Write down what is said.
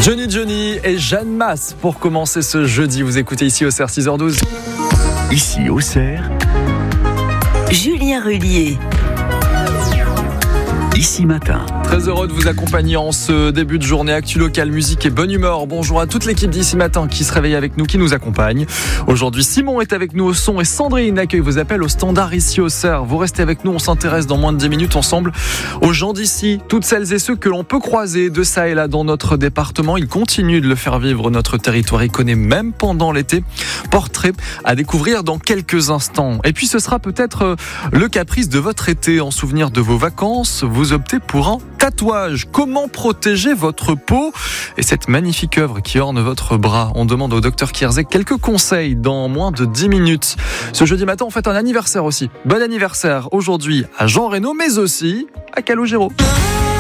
Johnny et Jeanne Masse pour commencer ce jeudi. Vous écoutez ici Auxerre 6h12. Ici Auxerre, Julien Rullier. Ici Matin. Très heureux de vous accompagner en ce début de journée. Actu locale, musique et bonne humeur. Bonjour à toute l'équipe d'Ici Matin qui se réveille avec nous, qui nous accompagne. Aujourd'hui, Simon est avec nous au son et Sandrine accueille vos appels au standard ici au Auxerre. Vous restez avec nous, on s'intéresse dans moins de 10 minutes ensemble aux gens d'ici, toutes celles et ceux que l'on peut croiser de ça et là dans notre département. Ils continuent de le faire vivre notre territoire, il connaît même pendant l'été. Portrait à découvrir dans quelques instants. Et puis ce sera peut-être le caprice de votre été. En souvenir de vos vacances, vous optez pour un tatouage. Comment protéger votre peau et cette magnifique œuvre qui orne votre bras? On demande au docteur Kierzek quelques conseils dans moins de 10 minutes. Ce jeudi matin, on fête un anniversaire aussi. Bon anniversaire aujourd'hui à Jean Reno, mais aussi à Calogero.